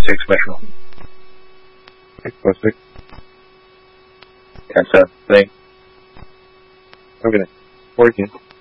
6 Metro. 646. That's a thing. Okay. 14.